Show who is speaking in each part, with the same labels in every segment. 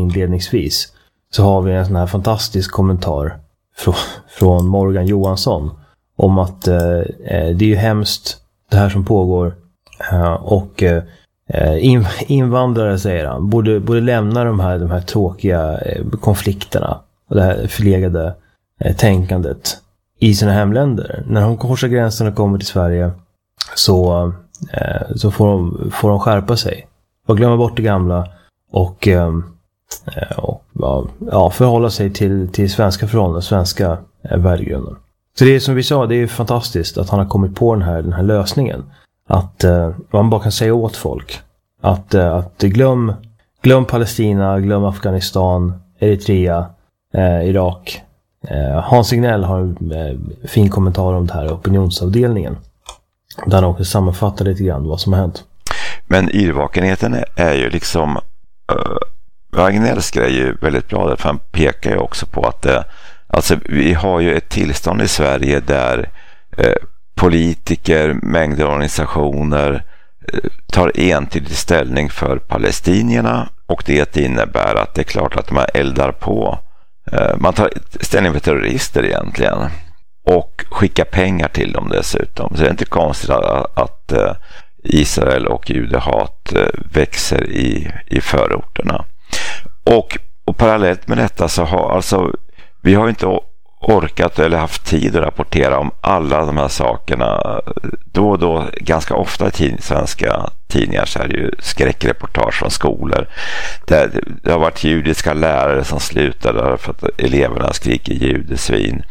Speaker 1: inledningsvis, så har vi en sån här fantastisk kommentar från Morgan Johansson om att det är ju hemskt det här som pågår, och invandrare, säger han, borde lämna de här tråkiga konflikterna och det här förlegade tänkandet i sina hemländer. När de korsar gränsen och kommer till Sverige så får de skärpa sig och glömma bort det gamla och förhålla sig till svenska förhållanden, svenska värdegrunden. Så det är som vi sa, det är fantastiskt att han har kommit på den här lösningen. Att man bara kan säga åt folk att glöm Palestina, glöm Afghanistan, Eritrea, Irak. Hans Signell har en fin kommentar om det här, opinionsavdelningen, där han också sammanfattar lite grann vad som har hänt.
Speaker 2: Men yrvakenheten är ju liksom Wagnells grej är ju väldigt bra där, för han pekar ju också på att alltså vi har ju ett tillstånd i Sverige där politiker, mängder av organisationer tar entydig ställning för palestinierna, och det innebär att det är klart att man eldar på, man tar ställning för terrorister egentligen och skickar pengar till dem dessutom. Så det är inte konstigt att Israel och judehat växer i förorterna. Och parallellt med detta så har alltså vi har inte orkat eller haft tid att rapportera om alla de här sakerna. Då och då, ganska ofta i svenska tidningar, så är det ju skräckreportage från skolor där det har varit judiska lärare som slutade för att eleverna skriker judesvin.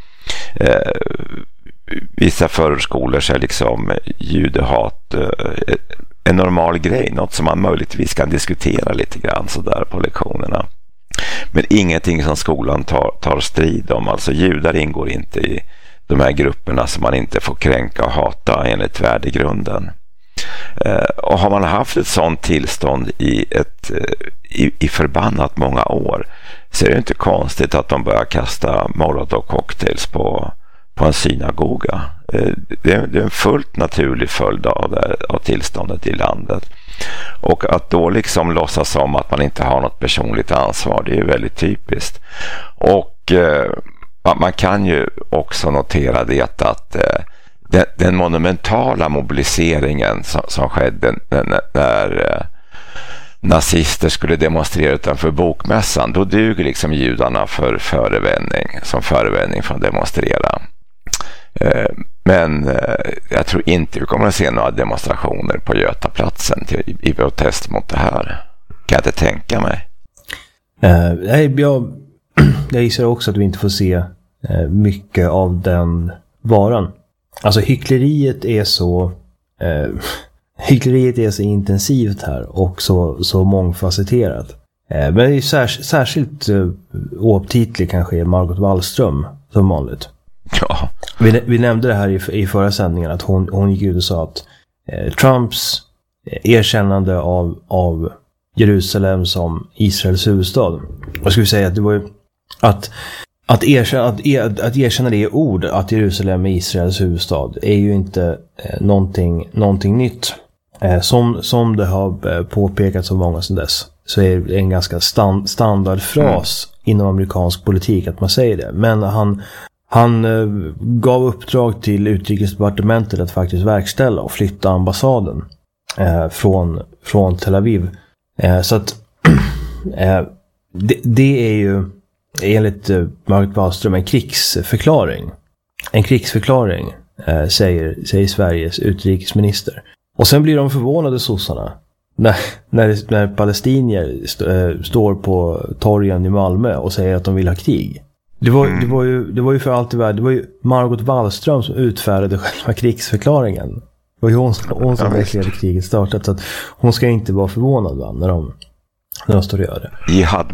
Speaker 2: Vissa förskolor så är liksom judehat en normal grej, något som man möjligtvis kan diskutera lite grann så där på lektionerna. Men ingenting som skolan tar strid om. Alltså judar ingår inte i de här grupperna som man inte får kränka och hata enligt värdegrunden. Och har man haft ett sådant tillstånd i förbannat många år, så är det inte konstigt att de börjar kasta molotov-cocktails på en synagoga. Det är en fullt naturlig följd av tillståndet i landet. Och att då liksom låtsas om att man inte har något personligt ansvar, det är ju väldigt typiskt. Och man kan ju också notera det att den monumentala mobiliseringen som skedde när nazister skulle demonstrera utanför bokmässan, då duger liksom judarna som förevändning för att demonstrera. Men jag tror inte vi kommer att se några demonstrationer på Götaplatsen i protest mot det här. Kan jag inte tänka mig.
Speaker 1: Jag gissar också att vi inte får se mycket av den varan. Alltså hyckleriet är så intensivt här och så mångfacetterat. Men det är särskilt oaptitlig kanske är Margot Wallström som vanligt.
Speaker 2: Ja.
Speaker 1: Vi nämnde det här i förra sändningen, att hon gick ut och sa att Trumps erkännande av Jerusalem som Israels huvudstad, vad ska vi säga, att det var ju att erkänna det i ord, att Jerusalem är Israels huvudstad, är ju inte någonting nytt. Som det har påpekats av många sedan dess, så är det en ganska standardfras inom amerikansk politik att man säger det. Men han gav uppdrag till utrikesdepartementet att faktiskt verkställa och flytta ambassaden från Tel Aviv. Så att det är ju enligt Margot Wallström en krigsförklaring. En krigsförklaring, säger Sveriges utrikesminister. Och sen blir de förvånade, sossarna, när palestinier står på torgen i Malmö och säger att de vill ha krig. Det var ju för allt i världen, det var ju Margot Wallström som utfärdade själva krigsförklaringen. Det var ju hon som verkligen kriget startat, så att hon ska inte vara förvånad när de står och gör det.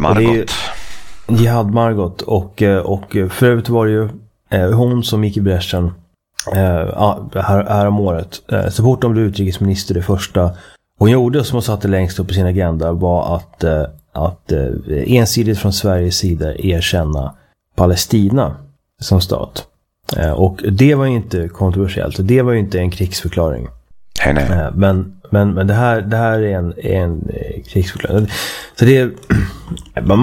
Speaker 1: Jihad Margot och för övrigt var det ju hon som gick i bräschen här om året. Så fort de blev utrikesminister, det första hon gjorde, som hon satte längst upp på sin agenda, var att ensidigt från Sveriges sida erkänna Palestina som stat. Och det var ju inte kontroversiellt, det var ju inte en krigsförklaring.
Speaker 2: Nej. Men
Speaker 1: det här är en krigsförklaring. Så det är,